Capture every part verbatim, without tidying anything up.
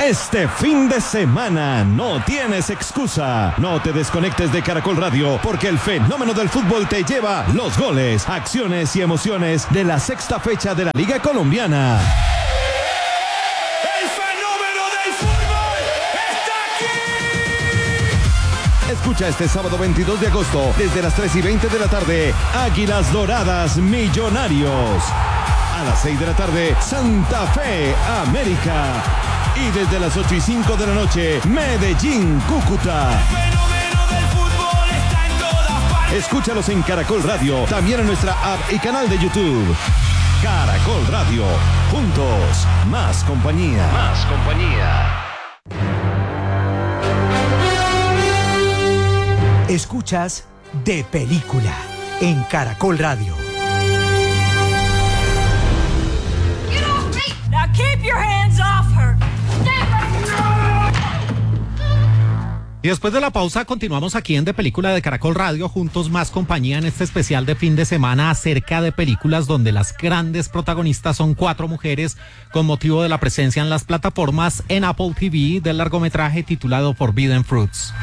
Este fin de semana no tienes excusa. No te desconectes de Caracol Radio porque el fenómeno del fútbol te lleva los goles, acciones y emociones de la sexta fecha de la Liga Colombiana. ¡El fenómeno del fútbol está aquí! Escucha este sábado veintidós de agosto desde las tres y veinte de la tarde Águilas Doradas Millonarios. A las seis de la tarde Santa Fe América. Y desde las ocho y cinco de la noche, Medellín, Cúcuta. El fenómeno del fútbol está en todas partes. Escúchalos en Caracol Radio, también en nuestra app y canal de YouTube. Caracol Radio, juntos, más compañía. Más compañía. Escuchas De Película en Caracol Radio. Get off me! Now keep your hands off her. Y después de la pausa continuamos aquí en De Película de Caracol Radio, juntos más compañía en este especial de fin de semana acerca de películas donde las grandes protagonistas son cuatro mujeres con motivo de la presencia en las plataformas en Apple T V del largometraje titulado Forbidden Fruits.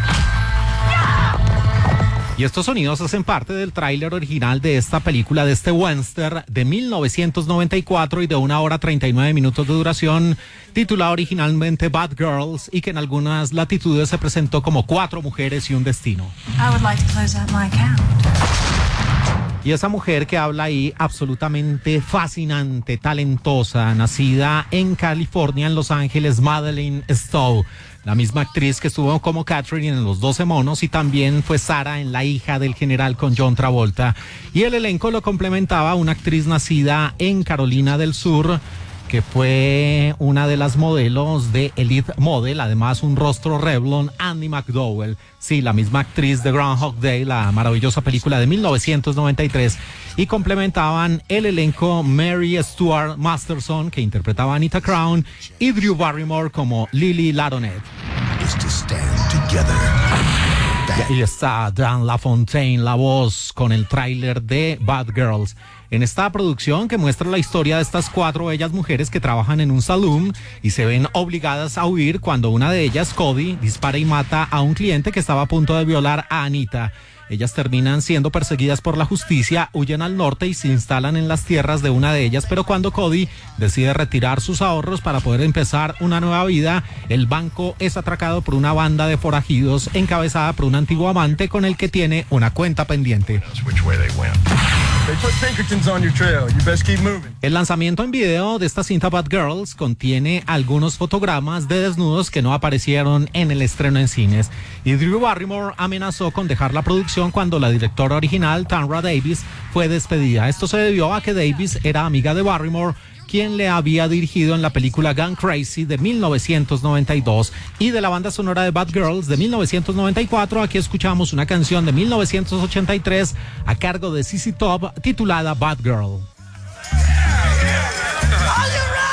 Y estos sonidos hacen parte del tráiler original de esta película, de este western de mil novecientos noventa y cuatro y de una hora treinta y nueve minutos de duración, titulado originalmente Bad Girls, y que en algunas latitudes se presentó como Cuatro Mujeres y un Destino. I would like to close out my account. Y esa mujer que habla ahí, absolutamente fascinante, talentosa, nacida en California, en Los Ángeles, Madeleine Stowe. La misma actriz que estuvo como Catherine en Los doce monos y también fue Sara en La hija del general con John Travolta. Y el elenco lo complementaba una actriz nacida en Carolina del Sur, que fue una de las modelos de Elite Model, además un rostro Revlon, Andie MacDowell. Sí, la misma actriz de Groundhog Day, la maravillosa película de mil novecientos noventa y tres. Y complementaban el elenco Mary Stuart Masterson, que interpretaba a Anita Crown, y Drew Barrymore como Lily Laronet. Y está Dan LaFontaine, la voz, con el tráiler de Bad Girls. En esta producción que muestra la historia de estas cuatro bellas mujeres que trabajan en un saloon y se ven obligadas a huir cuando una de ellas, Cody, dispara y mata a un cliente que estaba a punto de violar a Anita. Ellas terminan siendo perseguidas por la justicia, huyen al norte y se instalan en las tierras de una de ellas, pero cuando Cody decide retirar sus ahorros para poder empezar una nueva vida, el banco es atracado por una banda de forajidos encabezada por un antiguo amante con el que tiene una cuenta pendiente. El lanzamiento en video de esta cinta Bad Girls contiene algunos fotogramas de desnudos que no aparecieron en el estreno en cines, y Drew Barrymore amenazó con dejar la producción cuando la directora original, Tamra Davis, fue despedida. Esto se debió a que Davis era amiga de Barrymore, quien le había dirigido en la película Gone Crazy de mil novecientos noventa y dos, y de la banda sonora de Bad Girls de mil novecientos noventa y cuatro, aquí escuchamos una canción de mil novecientos ochenta y tres a cargo de Z Z Top titulada Bad Girl.